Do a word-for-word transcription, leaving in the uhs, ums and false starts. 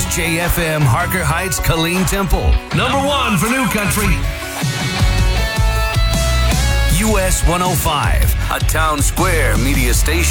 is J F M Harker Heights Killeen Temple. Number one for New Country. U S one oh five, a Town Square media station.